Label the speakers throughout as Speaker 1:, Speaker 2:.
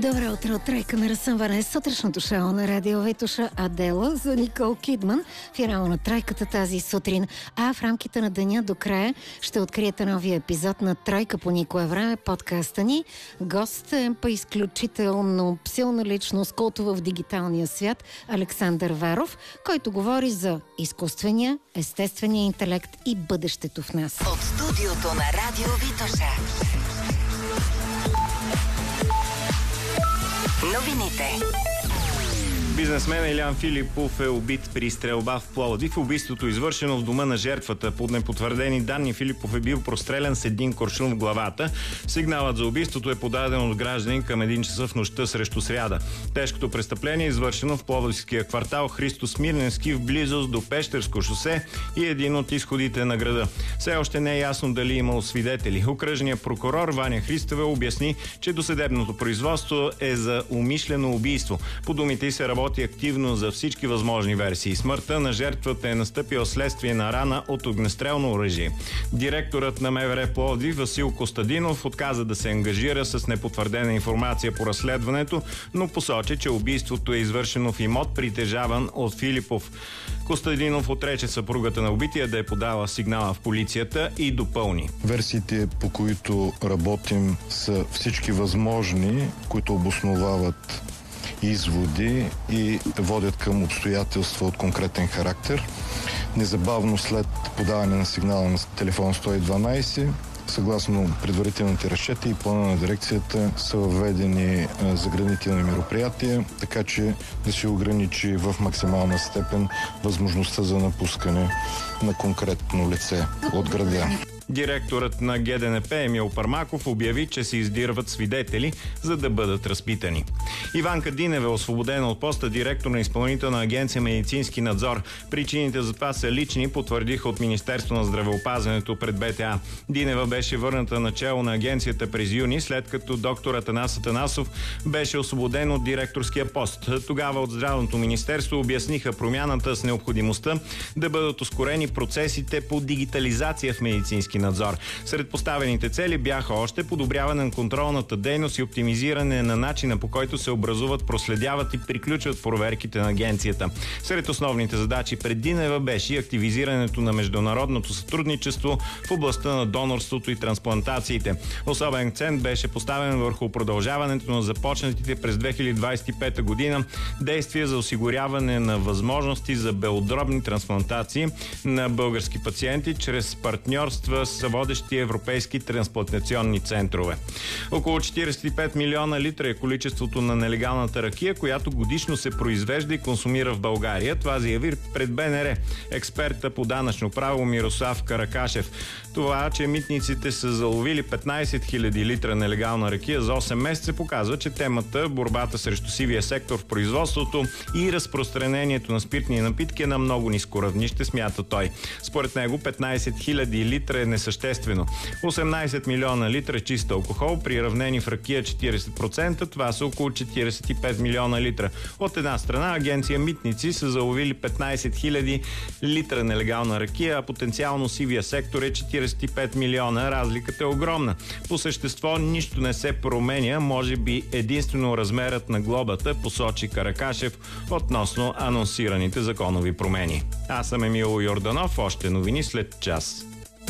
Speaker 1: Добро утро от Тройка на разсъмване. Сутрешното шоу на радио Витуша Адела за Никол Кидман. Финал на Тройката тази сутрин. А в рамките на деня до края ще откриете новия епизод на Тройка по никое време, подкаста ни. Гост е по изключително силна личност, култова в дигиталния свят, Александър Веров, който говори за изкуствения, естествения интелект и бъдещето в нас.
Speaker 2: От студиото на радио Витуша. Новините.
Speaker 3: Бизнесмен Илян Филипов е убит при стрелба в Пловдив. Убийството извършено в дома на жертвата. Под непотвърдени данни Филипов е бил прострелян с един куршум в главата. Сигналът за убийството е подаден от гражданин към 1 часа в нощта срещу сряда. Тежкото престъпление е извършено в пловдивския квартал Христо Смирненски в близост до Пещерско шосе и един от изходите на града. Все още не е ясно дали имало свидетели. Окръжният прокурор Ваня Христова обясни, че досъдебното производство е за умишлено убийство. По думите й се работи активно за всички възможни версии. Смъртта на жертвата е настъпила следствие на рана от огнестрелно оръжие. Директорът на МВР Пловдив Васил Костадинов отказа да се ангажира с непотвърдена информация по разследването, но посочи, че убийството е извършено в имот, притежаван от Филипов. Костадинов отрече съпругата на убития да е подала сигнала в полицията и допълни.
Speaker 4: Версиите, по които работим, са всички възможни, които обосновават изводи и водят към обстоятелства от конкретен характер. Незабавно след подаване на сигнала на телефон 112, съгласно предварителните разчети и плана на дирекцията, са въведени заградителни мероприятия, така че да се ограничи в максимална степен възможността за напускане на конкретно лице от града.
Speaker 3: Директорът на ГДНП Емил Пармаков обяви, че се издирват свидетели, за да бъдат разпитани. Иванка Динева е освободена от поста директор на Изпълнителна агенция Медицински надзор. Причините за това са лични, потвърдиха от Министерство на здравеопазването пред БТА. Динева беше върната начело на агенцията през юни, след като доктор Атанас Атанасов беше освободен от директорския пост. Тогава от Здравното министерство обясниха промяната с необходимостта да бъдат ускорени процесите по дигитализация в медицински надзор. Сред поставените цели бяха още подобряване на контролната дейност и оптимизиране на начина, по който се образуват, проследяват и приключват проверките на агенцията. Сред основните задачи пред Динева беше и активизирането на международното сътрудничество в областта на донорството и трансплантациите. Особен акцент беше поставен върху продължаването на започнатите през 2025 година действия за осигуряване на възможности за белодробни трансплантации на български пациенти чрез партньорства с водещи европейски трансплантационни центрове. Около 45 милиона литра е количеството на нелегалната ракия, която годишно се произвежда и консумира в България. Това заяви пред БНР експерта по данъчно право Мирослав Каракашев. Това, че митниците са заловили 15 000 литра нелегална ракия за 8 месеца, показва, че темата борбата срещу сивия сектор в производството и разпространението на спиртни напитки е на много ниско равнище, смята той. Според него 15 000 литра е несъществено. 18 милиона литра чист алкохол, приравнени в ракия 40%, това са около 45 милиона литра. От една страна, агенция Митници са заловили 15 000 литра нелегална ракия, а потенциално сивия сектор е 45 милиона. Разликата е огромна. По същество нищо не се променя, може би единствено размерът на глобата, посочи Каракашев относно анонсираните законови промени. Аз съм Емил Йорданов, още новини след час.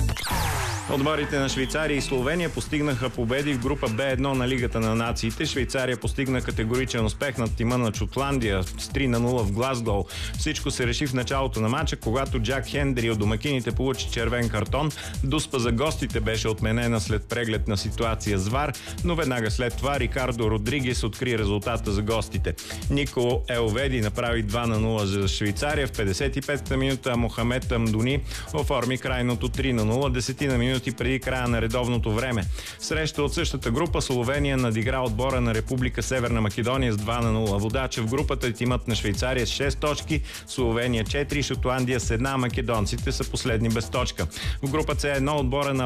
Speaker 3: Отборите на Швейцария и Словения постигнаха победи в група Б1 на Лигата на нациите. Швейцария постигна категоричен успех над тима на Шотландия с 3-0 в Глазгоу. Всичко се реши в началото на матча, когато Джак Хендри от домакините получи червен картон. Дуспа за гостите беше отменена след преглед на ситуация с ВАР, но веднага след това Рикардо Родригес откри резултата за гостите. Нико Елведи направи 2-0 за Швейцария в 55-та минута, а Мохамед Амдуни оформи крайното 3-0 десетина минути преди края на редовното време. Среща от същата група Словения надигра отбора на Република Северна Македония с 2-0. Водача в групата е тимът на Швейцария с 6 точки, Словения 4, Шотландия с 1, македонците са последни без точка. В група С1 отбора на